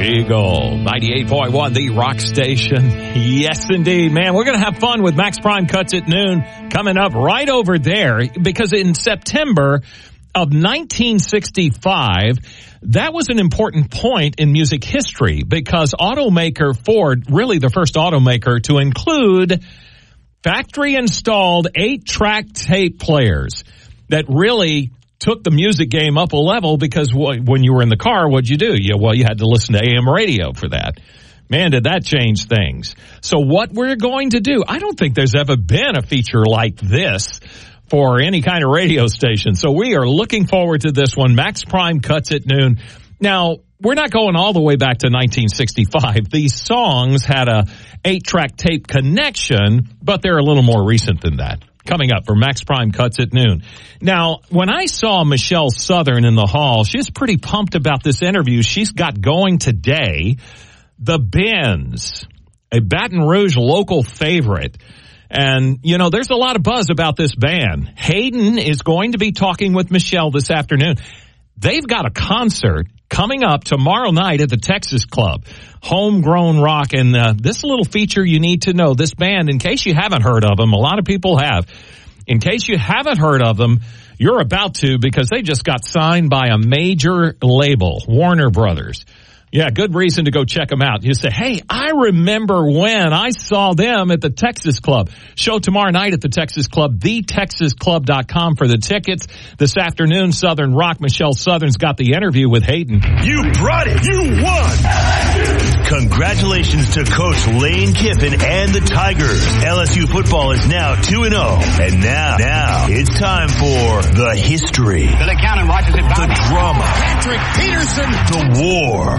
Eagle 98.1, the rock station. Yes, indeed, man. We're going to have fun with Max Prime Cuts at Noon coming up right over there, because in September of 1965, that was an important point in music history, because automaker Ford, really the first automaker to include factory-installed 8-track tape players that really took the music game up a level, because when you were in the car, what'd you do? You had to listen to AM radio for that. Man, did that change things. So what we're going to do, I don't think there's ever been a feature like this for any kind of radio station. So we are looking forward to this one. Max Prime Cuts at Noon. Now, we're not going all the way back to 1965. These songs had a 8-track tape connection, but they're a little more recent than that. Coming up for Max Prime Cuts at Noon. Now, when I saw Michelle Southern in the hall, she was pretty pumped about this interview she's got going today. The Bends, a Baton Rouge local favorite. And, there's a lot of buzz about this band. Hayden is going to be talking with Michelle this afternoon. They've got a concert coming up tomorrow night at the Texas Club. Homegrown rock, and this little feature you need to know. This band, in case you haven't heard of them, a lot of people have. In case you haven't heard of them, you're about to, because they just got signed by a major label, Warner Brothers. Yeah, good reason to go check them out. You say, hey, I remember when I saw them at the Texas Club. Show tomorrow night at the Texas Club, thetexasclub.com for the tickets. This afternoon, Southern Rock, Michelle Southern's got the interview with Hayden. You brought it. You won. Congratulations to Coach Lane Kiffin and the Tigers. LSU football is now 2-0. And now it's time for the history, the accountant watches it, the drama, Patrick Peterson, the war.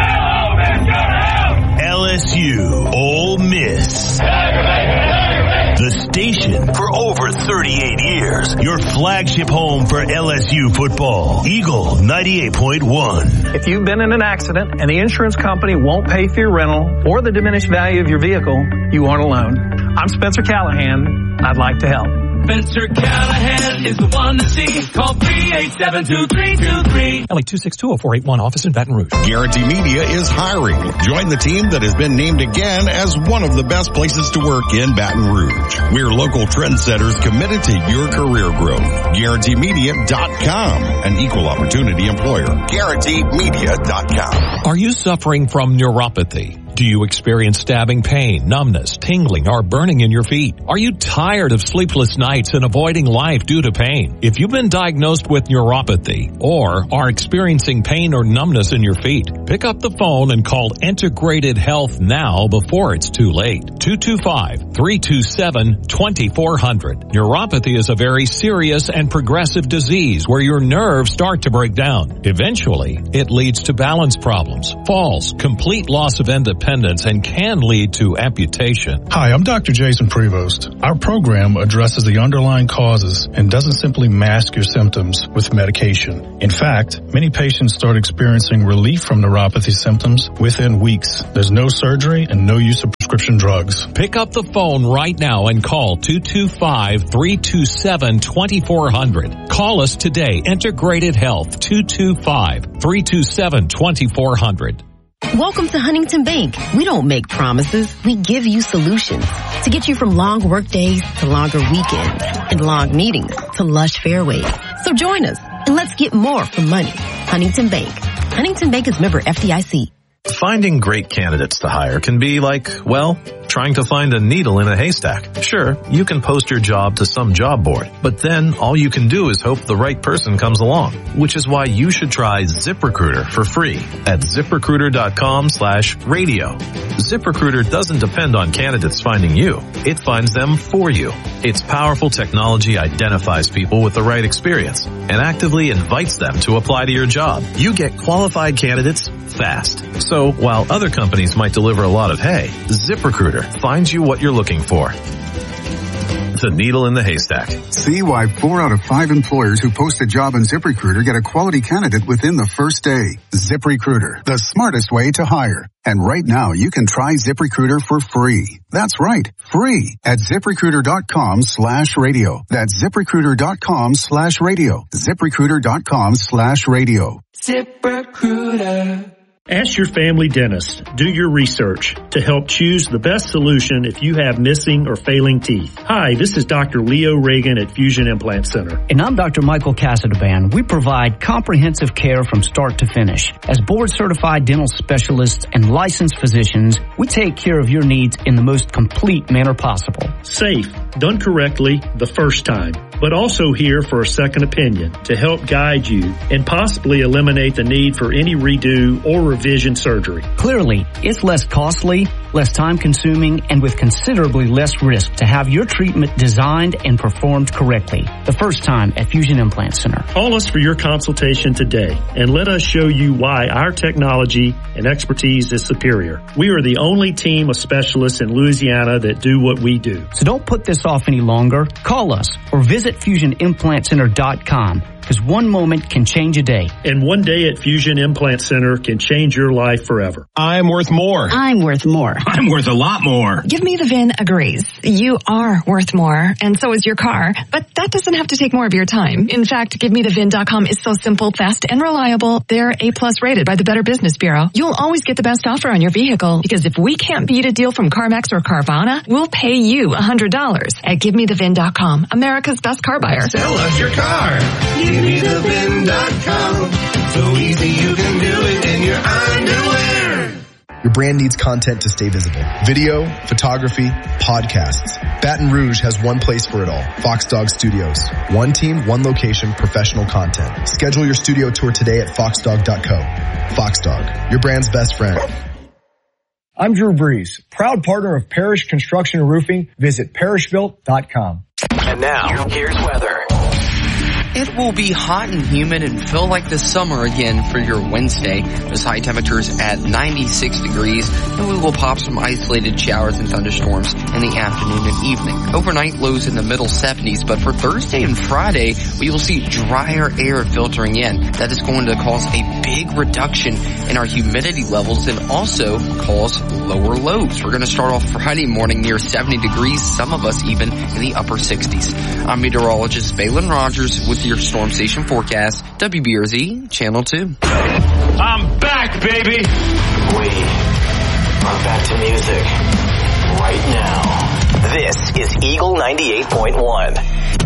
LSU Ole Miss. The station for over 38 years. Your flagship home for LSU football. Eagle 98.1. If you've been in an accident and the insurance company won't pay for your rental or the diminished value of your vehicle, you aren't alone. I'm Spencer Callahan. I'd like to help. Spencer Callahan is the one to see. Call 387-2323. LA 262-0481, office in Baton Rouge. Guarantee Media is hiring. Join the team that has been named again as one of the best places to work in Baton Rouge. We're local trendsetters committed to your career growth. GuaranteeMedia.com, an equal opportunity employer. GuaranteeMedia.com. Are you suffering from neuropathy? Do you experience stabbing pain, numbness, tingling, or burning in your feet? Are you tired of sleepless nights and avoiding life due to pain? If you've been diagnosed with neuropathy or are experiencing pain or numbness in your feet, pick up the phone and call Integrated Health now before it's too late. 225-327-2400. Neuropathy is a very serious and progressive disease where your nerves start to break down. Eventually, it leads to balance problems, falls, complete loss of independence, and can lead to amputation. Hi, I'm Dr. Jason Prevost. Our program addresses the underlying causes and doesn't simply mask your symptoms with medication. In fact, many patients start experiencing relief from neuropathy symptoms within weeks. There's no surgery and no use of prescription drugs. Pick up the phone right now and call 225-327-2400. Call us today. Integrated Health, 225-327-2400. Welcome to Huntington Bank. We don't make promises. We give you solutions to get you from long work days to longer weekends and long meetings to lush fairways. So join us and let's get more for money. Huntington Bank. Huntington Bank is member FDIC. Finding great candidates to hire can be like, well, trying to find a needle in a haystack. Sure, you can post your job to some job board, but then all you can do is hope the right person comes along, which is why you should try ZipRecruiter for free at ZipRecruiter.com/radio. ZipRecruiter doesn't depend on candidates finding you. It finds them for you. Its powerful technology identifies people with the right experience and actively invites them to apply to your job. You get qualified candidates fast. So while other companies might deliver a lot of hay, ZipRecruiter finds you what you're looking for. The needle in the haystack. See why 4 out of 5 employers who post a job on ZipRecruiter get a quality candidate within the first day. ZipRecruiter, the smartest way to hire. And right now, you can try ZipRecruiter for free. That's right, free at ZipRecruiter.com/radio. That's ZipRecruiter.com/radio. ZipRecruiter.com/radio. ZipRecruiter. Ask your family dentist. Do your research to help choose the best solution if you have missing or failing teeth. Hi, this is Dr. Leo Reagan at Fusion Implant Center. And I'm Dr. Michael Casadban. We provide comprehensive care from start to finish. As board-certified dental specialists and licensed physicians, we take care of your needs in the most complete manner possible. Safe, done correctly the first time, but also here for a second opinion to help guide you and possibly eliminate the need for any redo or revision surgery. Clearly, it's less costly, less time-consuming, and with considerably less risk to have your treatment designed and performed correctly. The first time at Fusion Implant Center. Call us for your consultation today and let us show you why our technology and expertise is superior. We are the only team of specialists in Louisiana that do what we do. So don't put this off any longer. Call us or visit FusionImplantCenter.com. Because one moment can change a day. And one day at Fusion Implant Center can change your life forever. I'm worth more. I'm worth more. I'm worth a lot more. Give Me the VIN agrees. You are worth more, and so is your car. But that doesn't have to take more of your time. In fact, GiveMeTheVIN.com is so simple, fast, and reliable. They're A+ rated by the Better Business Bureau. You'll always get the best offer on your vehicle. Because if we can't beat a deal from CarMax or Carvana, we'll pay you $100 at GiveMeTheVIN.com, America's best car buyer. Sell us your car. GiveMeTheVIN.com. So easy you can do it in your underwear. Your brand needs content to stay visible. Video, photography, podcasts. Baton Rouge has one place for it all. Fox Dog Studios. One team, one location, professional content. Schedule your studio tour today at foxdog.co. Fox Dog, your brand's best friend. I'm Drew Brees, proud partner of Parish Construction and Roofing. Visit parishbuilt.com. And now, here's weather. It will be hot and humid and feel like the summer again for your Wednesday. Those high temperatures at 96 degrees, and we will pop some isolated showers and thunderstorms in the afternoon and evening. Overnight lows in the middle 70s, but for Thursday and Friday, we will see drier air filtering in. That is going to cause a big reduction in our humidity levels and also cause lower lows. We're going to start off Friday morning near 70 degrees, some of us even in the upper 60s. I'm meteorologist Balin Rogers with your Storm Station forecast, WBRZ Channel 2. I'm back, baby! We are back to music right now. This is Eagle 98.1.